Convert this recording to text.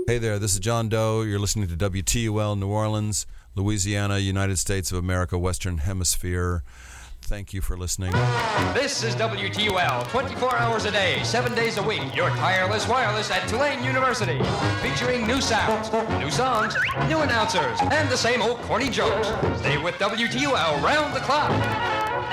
Hey there, this is John Doe. You're listening to WTUL New Orleans, Louisiana, United States of America, Western Hemisphere. Thank you for listening. This is WTUL, 24 hours a day, 7 days a week, your tireless wireless at Tulane University. Featuring new sounds, new songs, new announcers, and the same old corny jokes. Stay with WTUL round the clock.